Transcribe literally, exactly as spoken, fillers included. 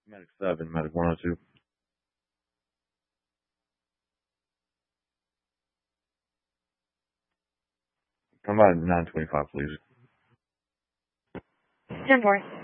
Medic seven, Medic one oh two. Come by nine twenty-five, please. ten four.